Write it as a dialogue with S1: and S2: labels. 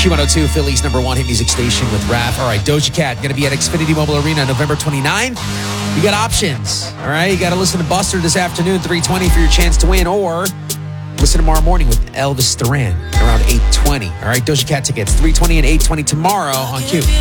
S1: Q102, Philly's #1 hit music station with Raph. All right, Doja Cat going to be at Xfinity Mobile Arena November 29th. You got options, all right? You got to listen to Buster this afternoon, 3:20 for your chance to win, or listen tomorrow morning with Elvis Duran around 8:20. All right, Doja Cat tickets, 3:20 and 8:20 tomorrow on Q.